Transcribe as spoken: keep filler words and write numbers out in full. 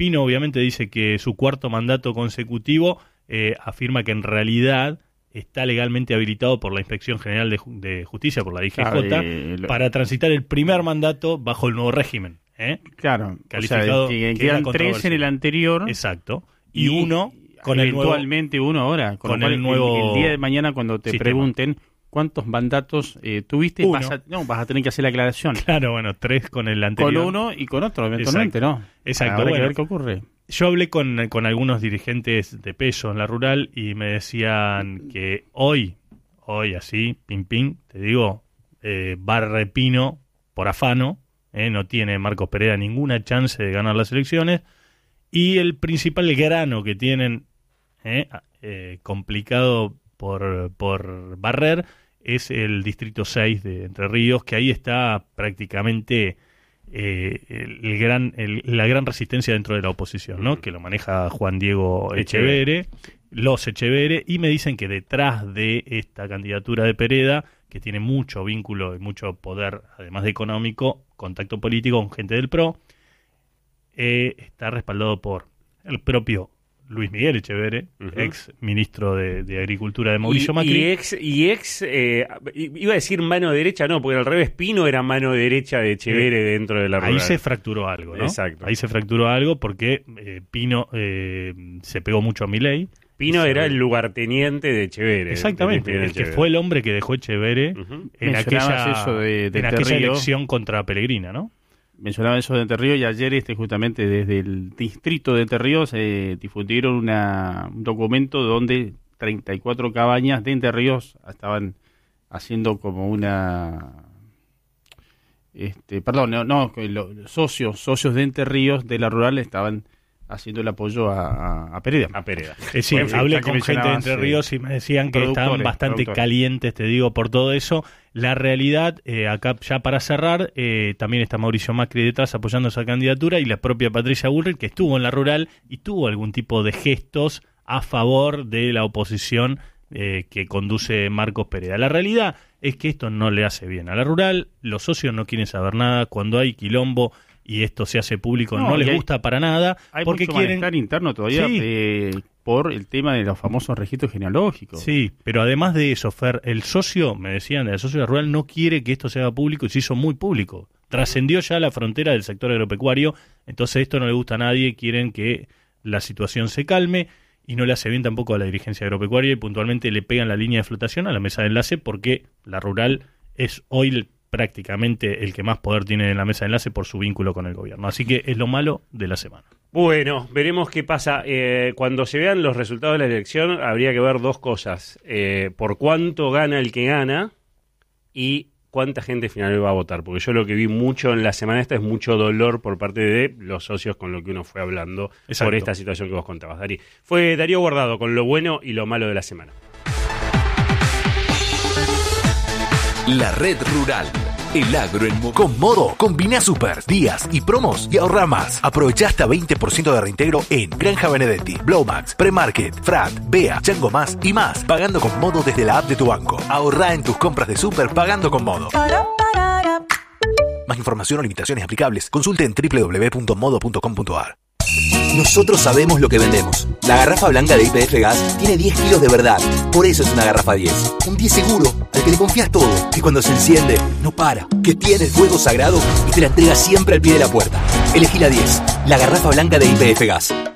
Pino obviamente dice que su cuarto mandato consecutivo eh, afirma que en realidad está legalmente habilitado por la Inspección General de, de Justicia, por la I G J, claro, eh, lo... para transitar el primer mandato bajo el nuevo régimen. ¿eh? Claro, calificado, o sea, que, que quedan tres en el anterior. Exacto. Y, y uno con eventualmente el nuevo, uno ahora. Con, con el nuevo... El, el día de mañana cuando te sistema. pregunten cuántos mandatos eh, tuviste, vas a, no, vas a tener que hacer la aclaración. Claro, bueno, tres con el anterior. Con uno y con otro, eventualmente, Exacto. ¿no? Exacto. Habrá bueno, que ver qué ocurre. Yo hablé con, con algunos dirigentes de peso en la rural y me decían que hoy, hoy así, pim pim, te digo, eh, Barre Pino por afano, eh, no tiene Marcos Pereira ninguna chance de ganar las elecciones, y el principal grano que tienen eh, eh, complicado por, por barrer es el distrito seis de Entre Ríos, que ahí está prácticamente eh, el, el gran el, la gran resistencia dentro de la oposición, ¿no? Que lo maneja Juan Diego Echeverre, los Echeverre, y me dicen que detrás de esta candidatura de Pereda, que tiene mucho vínculo y mucho poder, además de económico, contacto político con gente del P R O, eh, está respaldado por el propio Luis Miguel Echeverre, uh-huh. ex ministro de, de Agricultura de Mauricio y, Macri. Y ex, y ex eh, iba a decir mano derecha, no, porque al revés, Pino era mano derecha de Echeverre eh, dentro de la rural. Ahí se fracturó algo, ¿no? Exacto. Ahí se fracturó algo porque eh, Pino eh, se pegó mucho a Milei. Pino era el lugarteniente de Echeverre. Exactamente, el Echeverre. Que fue el hombre que dejó Echeverre uh-huh. en aquella, eso de, de en aquella elección contra Pellegrina, ¿no? Mencionaba eso de Entre Ríos y ayer este justamente desde el distrito de Entre Ríos eh, difundieron una, un documento donde treinta y cuatro cabañas de Entre Ríos estaban haciendo como una... este Perdón, no, no los socios, socios de Entre Ríos de la rural estaban haciendo el apoyo a, a, a Pereda. A Pereda. Eh, sí, bueno, hablé con gente de Entre Ríos y me decían que estaban bastante calientes, te digo, por todo eso. La realidad, eh, acá ya para cerrar, eh, también está Mauricio Macri detrás apoyando esa candidatura y la propia Patricia Bullrich, que estuvo en la rural y tuvo algún tipo de gestos a favor de la oposición eh, que conduce Marcos Pereda. La realidad es que esto no le hace bien a la rural, los socios no quieren saber nada, cuando hay quilombo y esto se hace público no, no les hay, gusta para nada, hay porque mucho quieren malestar interno todavía sí. eh, por el tema de los famosos registros genealógicos. Sí, pero además de eso, Fer, el socio, me decían, el socio de la rural no quiere que esto se haga público y se hizo muy público. Trascendió ya la frontera del sector agropecuario, entonces esto no le gusta a nadie, quieren que la situación se calme y no le hace bien tampoco a la dirigencia agropecuaria y puntualmente le pegan la línea de flotación a la mesa de enlace porque la rural es hoy el prácticamente el que más poder tiene en la mesa de enlace por su vínculo con el gobierno. Así que es lo malo de la semana. Bueno, veremos qué pasa. Eh, cuando se vean los resultados de la elección, habría que ver dos cosas. Eh, por cuánto gana el que gana y cuánta gente finalmente va a votar. Porque yo lo que vi mucho en la semana esta es mucho dolor por parte de los socios con lo que uno fue hablando. Exacto. Por esta situación que vos contabas, Darí. Fue Darío Guardado con lo bueno y lo malo de la semana. La Red Rural. El agro en Mo- Con Modo, combina super, días y promos y ahorra más. Aprovecha hasta veinte por ciento de reintegro en Granja Benedetti, Blowmax, Premarket, Frat, Bea, Chango Más y más. Pagando con Modo desde la app de tu banco. Ahorra en tus compras de super pagando con Modo. Más información o limitaciones aplicables. Consulte en doble u doble u doble u punto modo punto com punto a r. Nosotros sabemos lo que vendemos. La garrafa blanca de Y P F Gas tiene diez kilos de verdad. Por eso es una garrafa diez. Un diez seguro, al que le confías todo. Que cuando se enciende, no para. Que tiene el fuego sagrado y te la entrega siempre al pie de la puerta. Elegí la diez, la garrafa blanca de Y P F Gas.